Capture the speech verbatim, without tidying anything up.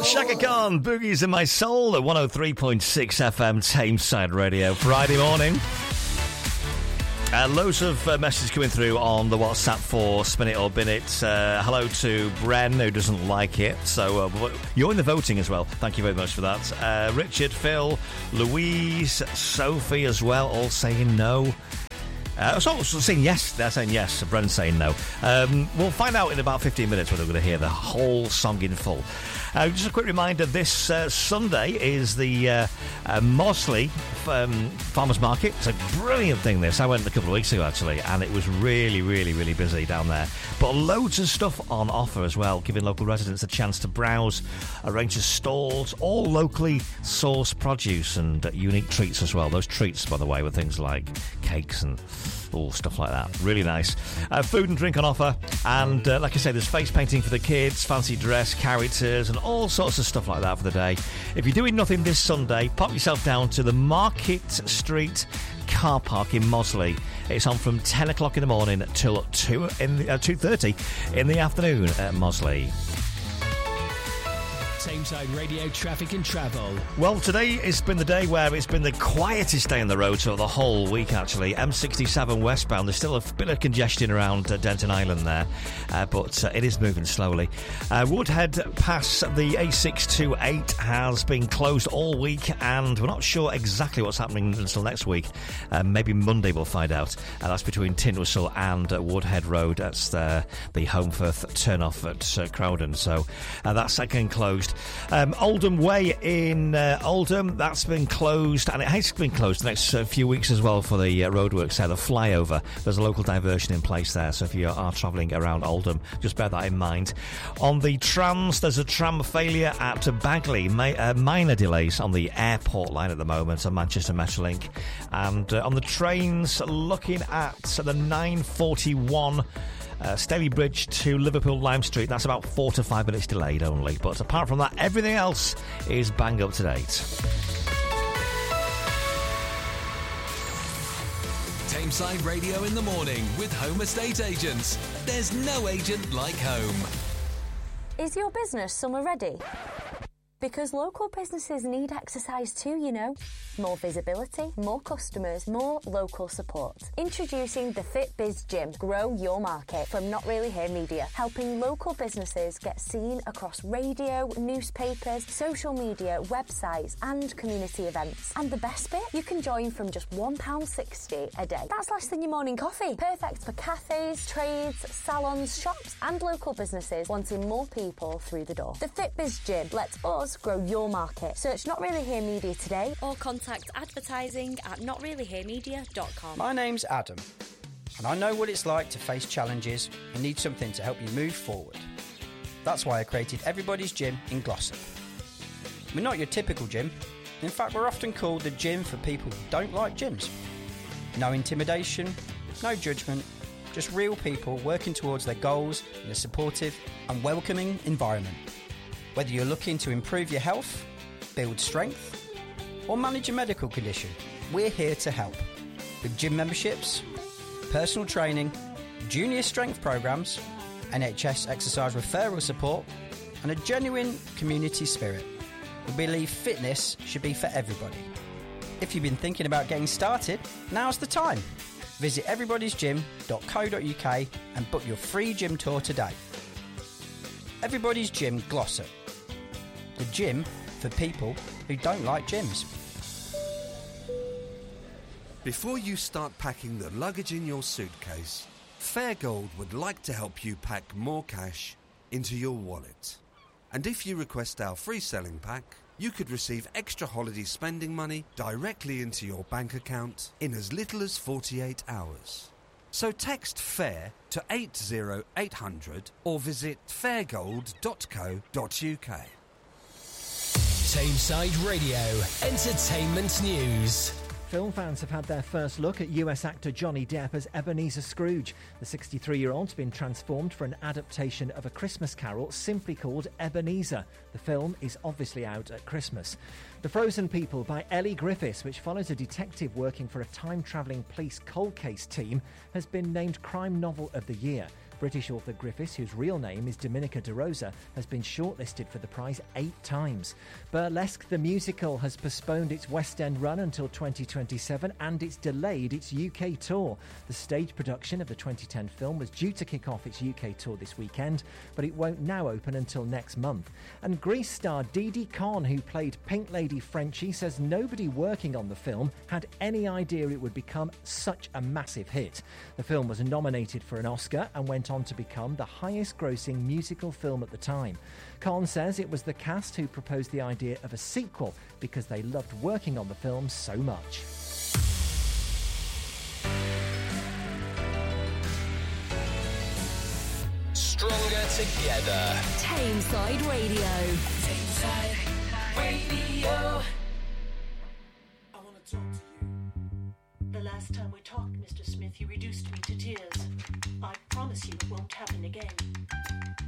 Shaka Khan, Boogies in My Soul at one oh three point six F M Tameside Radio. Friday morning. Uh, loads of uh, messages coming through on the WhatsApp for Spin It or Bin It. Uh, hello to Bren, who doesn't like it. So uh, you're in the voting as well. Thank you very much for that. Uh, Richard, Phil, Louise, Sophie as well, all saying no. Uh, so saying yes, they're saying yes, Bren's saying no. Um, we'll find out in about fifteen minutes when we're going to hear the whole song in full. Uh, just a quick reminder, this uh, Sunday is the uh, uh, Mosley um, Farmers Market. It's a brilliant thing, this. I went a couple of weeks ago, actually, and it was really, really, really busy down there. But loads of stuff on offer as well, giving local residents a chance to browse a range of stalls, all locally sourced produce and uh, unique treats as well. Those treats, by the way, were things like cakes and all stuff like that. Really nice. Uh, food and drink on offer. And uh, like I say, there's face painting for the kids, fancy dress, characters, and all sorts of stuff like that for the day. If you're doing nothing this Sunday, pop yourself down to the Market Street car park in Mosley. It's on from ten o'clock in the morning till two in the, uh, two thirty in the afternoon at Mosley. Tameside Radio traffic and travel. Well, today it's been the day where it's been the quietest day on the road for the whole week, actually. M sixty-seven westbound, there's still a bit of congestion around uh, Denton Island there, uh, but uh, it is moving slowly. Uh, Woodhead past the A six twenty-eight has been closed all week, and we're not sure exactly what's happening until next week. Uh, maybe Monday we'll find out. Uh, that's between Tintwistle and uh, Woodhead Road. That's the, the Holmfirth turn-off at uh, Crowden, so uh, that's again closed. Um, Oldham Way in uh, Oldham, that's been closed, and it has been closed the next uh, few weeks as well for the uh, roadworks there, the flyover. There's a local diversion in place there, so if you are travelling around Oldham, just bear that in mind. On the trams, there's a tram failure at Bagley. Ma- uh, minor delays on the airport line at the moment on Manchester Metrolink. And uh, on the trains, looking at the nine forty-one Uh, Staley Bridge to Liverpool Lime Street, that's about four to five minutes delayed only. But apart from that, everything else is bang up to date. Tameside Radio in the morning with Home Estate Agents. There's no agent like home. Is your business summer ready? Because local businesses need exercise too, you know. More visibility, more customers, more local support. Introducing the FitBiz Gym. Grow your market from Not Really Here Media, helping local businesses get seen across radio, newspapers, social media, websites and community events. And the best bit? You can join from just one pound sixty a day. That's less than your morning coffee. Perfect for cafes, trades, salons, shops and local businesses wanting more people through the door. The FitBiz Gym lets us grow your market. Search Not Really Here Media today or contact advertising at not really here media dot com. My name's Adam, and I know what it's like to face challenges and need something to help you move forward. That's why I created Everybody's Gym in Glossop. We're not your typical gym. In fact, we're often called the gym for people who don't like gyms. No intimidation, no judgment, just real people working towards their goals in a supportive and welcoming environment. Whether you're looking to improve your health, build strength, or manage a medical condition, we're here to help. With gym memberships, personal training, junior strength programs, N H S exercise referral support, and a genuine community spirit. We believe fitness should be for everybody. If you've been thinking about getting started, now's the time. Visit everybodys gym dot co dot uk and book your free gym tour today. Everybody's Gym Glossop. The gym for people who don't like gyms. Before you start packing the luggage in your suitcase, Fairgold would like to help you pack more cash into your wallet. And if you request our free selling pack, you could receive extra holiday spending money directly into your bank account in as little as forty-eight hours. So text FAIR to eight zero eight hundred or visit fairgold dot co dot uk. Tameside Radio, entertainment news. Film fans have had their first look at U S actor Johnny Depp as Ebenezer Scrooge. The sixty-three-year-old's been transformed for an adaptation of A Christmas Carol simply called Ebenezer. The film is obviously out at Christmas. The Frozen People by Ellie Griffiths, which follows a detective working for a time-travelling police cold case team, has been named Crime Novel of the Year. British author Griffiths, whose real name is Dominica De Rosa, has been shortlisted for the prize eight times. Burlesque the Musical has postponed its West End run until twenty twenty-seven, and it's delayed its U K tour. The stage production of the twenty ten film was due to kick off its U K tour this weekend, but it won't now open until next month. And Grease star Didi Khan, who played Pink Lady Frenchie, says nobody working on the film had any idea it would become such a massive hit. The film was nominated for an Oscar and went on to become the highest grossing musical film at the time. Khan says it was the cast who proposed the idea of a sequel because they loved working on the film so much. Stronger together. Tameside Radio. Tameside Radio. I want to talk to you. The last time we talked, Mister Smith, you reduced me to tears. I promise you it won't happen again.